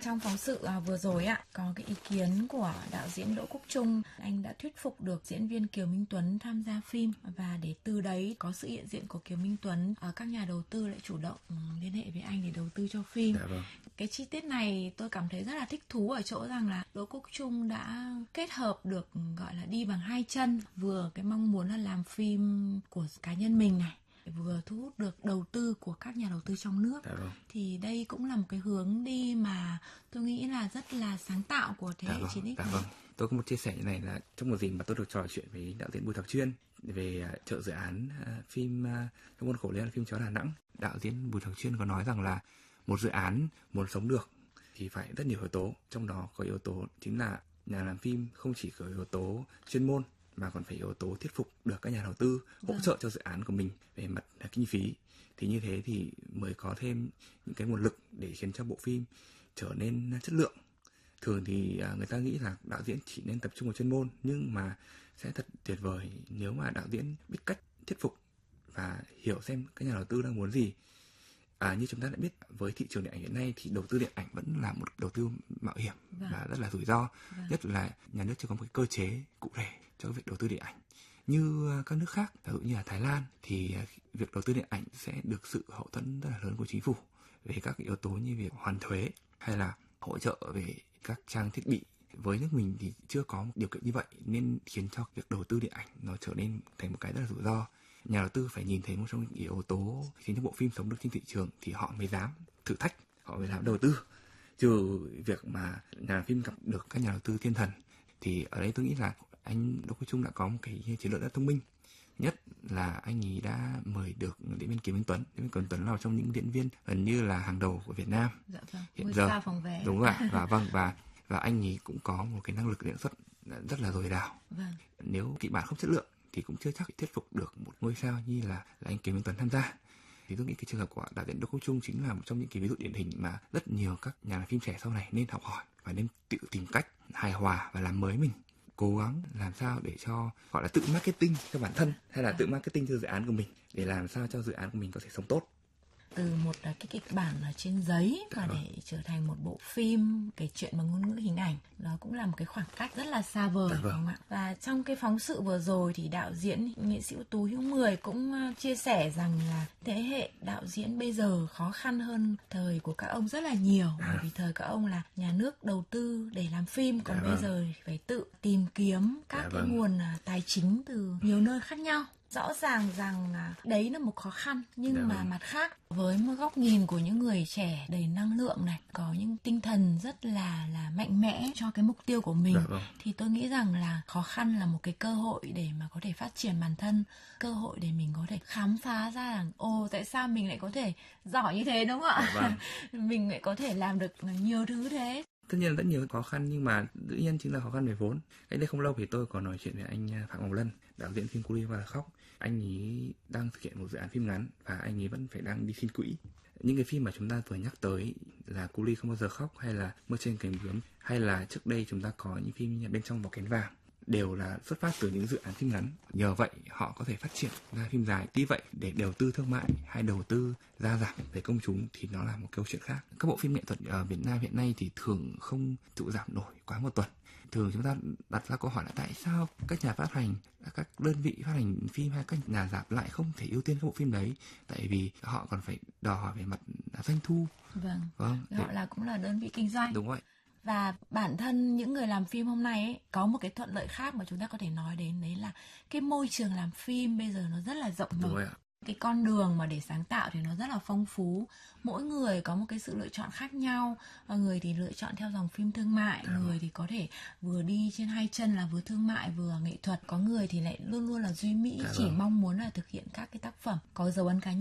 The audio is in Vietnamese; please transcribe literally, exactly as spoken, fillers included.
trong phóng sự à, vừa rồi ạ, có cái ý kiến của đạo diễn Đỗ Quốc Trung. Anh đã thuyết phục được diễn viên Kiều Minh Tuấn tham gia phim, và để từ đấy có sự hiện diện của Kiều Minh Tuấn, à, các nhà đầu tư lại chủ động um, liên hệ với anh để đầu tư cho phim. Dạ vâng. Cái chi tiết này tôi cảm thấy rất là thích thú ở chỗ rằng là Đỗ Quốc Trung đã kết hợp được gọi là đi bằng hai chân, vừa cái mong muốn là làm phim của cá nhân mình này, vừa thu hút được đầu tư của các nhà đầu tư trong nước. Dạ vâng. Thì đây cũng là một cái hướng đi mà tôi nghĩ là rất là sáng tạo của thế dạ hệ vâng. chín ích dạ này. vâng. Tôi có một chia sẻ như này là trong một dịp mà tôi được trò chuyện với đạo diễn Bùi Thạc Chuyên về uh, trợ dự án uh, phim uh, trong khuôn khổ liên hoan phim Chó Đà Nẵng. Đạo diễn Bùi Thạc Chuyên có nói rằng là một dự án muốn sống được thì phải rất nhiều yếu tố, trong đó có yếu tố chính là nhà làm phim không chỉ có yếu tố chuyên môn mà còn phải yếu tố thuyết phục được các nhà đầu tư hỗ Vâng. trợ cho dự án của mình về mặt kinh phí. Thì như thế thì mới có thêm những cái nguồn lực để khiến cho bộ phim trở nên chất lượng. Thường thì người ta nghĩ là đạo diễn chỉ nên tập trung vào chuyên môn, nhưng mà sẽ thật tuyệt vời nếu mà đạo diễn biết cách thuyết phục và hiểu xem các nhà đầu tư đang muốn gì. À, như chúng ta đã biết, với thị trường điện ảnh hiện nay thì đầu tư điện ảnh vẫn là một đầu tư mạo hiểm Vâng. và rất là rủi ro. Vâng. Nhất là nhà nước chưa có một cái cơ chế cụ thể cho việc đầu tư điện ảnh. Như các nước khác, ví dụ như là Thái Lan, thì việc đầu tư điện ảnh sẽ được sự hậu thuẫn rất là lớn của chính phủ về các yếu tố như việc hoàn thuế hay là hỗ trợ về các trang thiết bị. Với nước mình thì chưa có một điều kiện như vậy, nên khiến cho việc đầu tư điện ảnh nó trở nên thành một cái rất là rủi ro. Nhà đầu tư phải nhìn thấy một trong những yếu tố khiến cho bộ phim sống được trên thị trường thì họ mới dám thử thách, họ mới dám đầu tư. Trừ việc mà nhà làm phim gặp được các nhà đầu tư thiên thần, thì ở đây tôi nghĩ là anh Đỗ Quốc Trung đã có một cái chiến lược rất thông minh. Nhất là anh ấy đã mời được diễn viên Kiều Minh Tuấn. Diễn viên Kiều Minh Tuấn là một trong những diễn viên gần như là hàng đầu của Việt Nam. Dạ vâng. Hiện giờ. Sao phòng vé. Đúng rồi ạ. Và vâng và và anh ấy cũng có một cái năng lực diễn xuất rất là dồi dào. Vâng. Nếu kịch bản không chất lượng thì cũng chưa chắc thuyết phục được một ngôi sao như là, là anh Kiều Minh Tuấn tham gia. Thì tôi nghĩ cái trường hợp của đạo diễn Đỗ Quốc Trung chính là một trong những cái ví dụ điển hình mà rất nhiều các nhà làm phim trẻ sau này nên học hỏi và nên tự tìm cách hài hòa và làm mới mình, cố gắng làm sao để cho gọi là tự marketing cho bản thân hay là tự marketing cho dự án của mình để làm sao cho dự án của mình có thể sống tốt. Từ một cái kịch bản ở trên giấy và để trở thành một bộ phim kể chuyện bằng ngôn ngữ hình ảnh, nó cũng là một cái khoảng cách rất là xa vời, đúng không ạ? Và trong cái phóng sự vừa rồi thì đạo diễn nghệ sĩ ưu tú Hữu Mười cũng chia sẻ rằng là thế hệ đạo diễn bây giờ khó khăn hơn thời của các ông rất là nhiều, bởi vì thời các ông là nhà nước đầu tư để làm phim, còn bây giờ phải tự tìm kiếm các cái nguồn tài chính từ nhiều nơi khác nhau. Rõ ràng rằng đấy là một khó khăn, nhưng Dạ mà vâng. mặt khác với một góc nhìn của những người trẻ đầy năng lượng này, có những tinh thần rất là là mạnh mẽ cho cái mục tiêu của mình, Dạ vâng. thì tôi nghĩ rằng là khó khăn là một cái cơ hội để mà có thể phát triển bản thân, cơ hội để mình có thể khám phá ra rằng ồ tại sao mình lại có thể giỏi như thế, đúng không ạ? Dạ vâng. Mình lại có thể làm được nhiều thứ thế. Tất nhiên là rất nhiều khó khăn, nhưng mà tự nhiên chính là khó khăn về vốn. Cách đây không lâu thì tôi có nói chuyện với anh Phạm Ngọc Lân, đạo diễn phim Cu Li và Khóc. Anh ấy đang thực hiện một dự án phim ngắn và anh ấy vẫn phải đang đi xin quỹ. Những cái phim mà chúng ta vừa nhắc tới là Cu Li Không Bao Giờ Khóc hay là Mưa Trên Cành Bướm, hay là trước đây chúng ta có những phim như Bên Trong Vỏ Kén Vàng, đều là xuất phát từ những dự án phim ngắn. Nhờ vậy họ có thể phát triển ra phim dài. Tuy vậy để đầu tư thương mại hay đầu tư ra rạp về công chúng thì nó là một câu chuyện khác. Các bộ phim nghệ thuật ở Việt Nam hiện nay thì thường không trụ giảm nổi quá một tuần. Thường chúng ta đặt ra câu hỏi là tại sao các nhà phát hành, các đơn vị phát hành phim hay các nhà rạp lại không thể ưu tiên các bộ phim đấy? Tại vì họ còn phải đòi hỏi về mặt doanh thu. Vâng, vâng họ để... là cũng là đơn vị kinh doanh. Đúng vậy. Và bản thân những người làm phim hôm nay ấy, có một cái thuận lợi khác mà chúng ta có thể nói đến, đấy là cái môi trường làm phim bây giờ nó rất là rộng mở. Cái con đường mà để sáng tạo thì nó rất là phong phú. Mỗi người có một cái sự lựa chọn khác nhau. Người thì lựa chọn theo dòng phim thương mại, Đúng. người thì có thể vừa đi trên hai chân là vừa thương mại vừa nghệ thuật. Có người thì lại luôn luôn là duy mỹ, Đúng. chỉ mong muốn là thực hiện các cái tác phẩm có dấu ấn cá nhân.